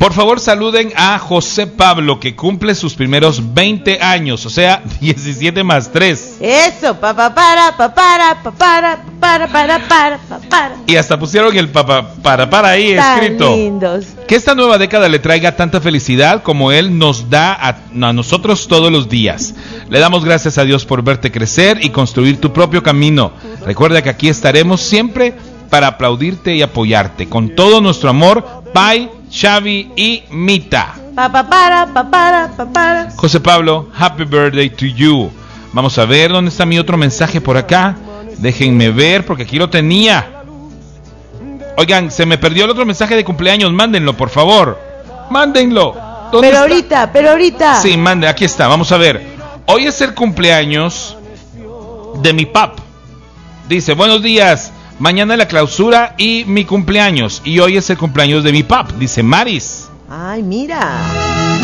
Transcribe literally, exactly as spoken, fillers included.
Por favor, saluden a José Pablo, que cumple sus primeros veinte años, o sea, diecisiete más tres. Eso, papá para, papá para, papá para, para, para, para, para. Y hasta pusieron el papá para, para ahí Tan escrito. lindos. Que esta nueva década le traiga tanta felicidad como Él nos da a, a nosotros todos los días. Le damos gracias a Dios por verte crecer y construir tu propio camino. Recuerda que aquí estaremos siempre para aplaudirte y apoyarte. Con todo nuestro amor, Pai, Xavi y Mita. Papá para, papá para, papá para. José Pablo, happy birthday to you. Vamos a ver dónde está mi otro mensaje por acá. Déjenme ver porque aquí lo tenía. Oigan, se me perdió el otro mensaje de cumpleaños. Mándenlo, por favor. Mándenlo. ¿Dónde Pero está? ahorita, pero ahorita. Sí, mande, aquí está. Vamos a ver. Hoy es el cumpleaños de mi pap. Dice, buenos días. Mañana la clausura y mi cumpleaños. Y hoy es el cumpleaños de mi pap. Dice Maris. Ay, mira.